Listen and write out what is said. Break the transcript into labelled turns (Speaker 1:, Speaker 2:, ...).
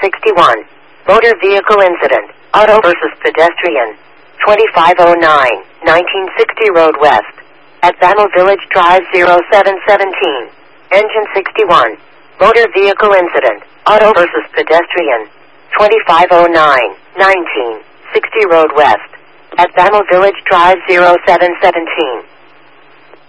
Speaker 1: 61. Motor vehicle incident. Auto versus pedestrian. 2509, 1960 Road West. At Bamel Village Drive 0717. Engine 61. Motor vehicle incident. Auto versus pedestrian. 2509, 1960 Road West. At Bamel Village Drive 0717.